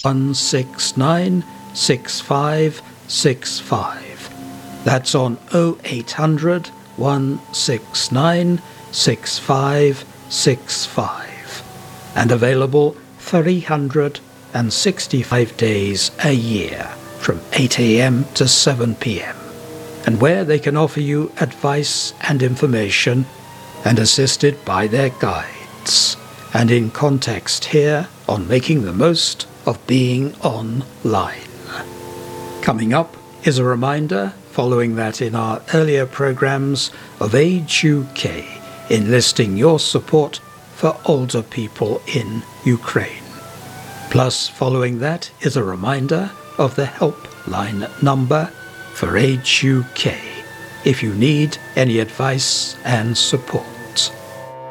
169 6565. That's on 0800 169 6565. And available 365 days a year from 8 a.m. to 7 p.m. and where they can offer you advice and information and assisted by their guides, and in context here on making the most of being online. Coming up is a reminder, following that in our earlier programs, of Age UK, enlisting your support for older people in Ukraine. Plus, following that is a reminder of the helpline number for Age UK if you need any advice and support.